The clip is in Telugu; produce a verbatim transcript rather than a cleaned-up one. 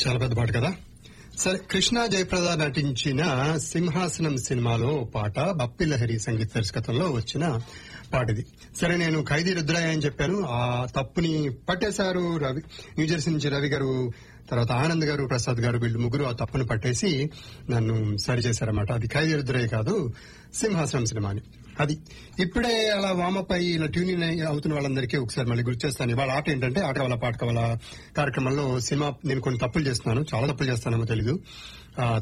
చాలా పెద్ద పాట కదా. సరే, కృష్ణ జయప్రద నటించిన సింహాసనం సినిమాలో పాట బప్పి లహరి సంగీత దర్శకత్వంలో వచ్చిన పాట ఇది. సరే, నేను ఖైదీ రుద్రయ్య అని చెప్పాను. ఆ తప్పుని పట్టేశారు రవి, న్యూజెర్సీ నుంచి రవి గారు, తర్వాత ఆనంద్ గారు, ప్రసాద్ గారు, వీళ్ళు ముగ్గురు ఆ తప్పును పట్టేసి నన్ను సరి చేశారన్నమాట. అది ఖైదీ రుద్రయ్య కాదు, సింహాసనం సినిమా అని. అది ఇప్పుడే అలా వామపై ఇలా ట్యూనింగ్ అవుతున్న వాళ్ళందరికీ ఒకసారి మళ్ళీ గుర్తు చేస్తాను. ఇవాళ ఆట ఏంటంటే ఆట కవల పాట కవల కార్యక్రమంలో సినిమా నేను కొన్ని తప్పులు చేస్తున్నాను, చాలా తప్పులు చేస్తానేమో తెలీదు.